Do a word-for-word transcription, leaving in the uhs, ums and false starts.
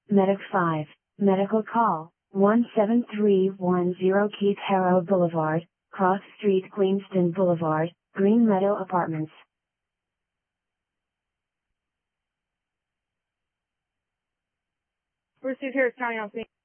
Medic five, medical call, one seven three one zero Keith Harrow Boulevard, Cross Street, Queenston Boulevard, Green Meadow Apartments. Pursuit here is counting on scene.